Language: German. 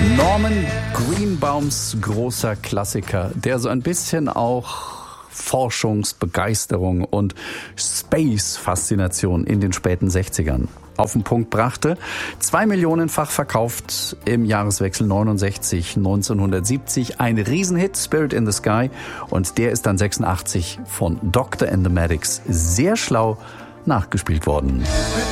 Norman Greenbaums großer Klassiker, der so ein bisschen auch Forschungsbegeisterung und Space-Faszination in den späten 60ern auf den Punkt brachte. 2 Millionenfach verkauft im Jahreswechsel 69/1970. Ein Riesenhit, Spirit in the Sky. Und der ist dann 86 von Dr. and the Medics sehr schlau nachgespielt worden.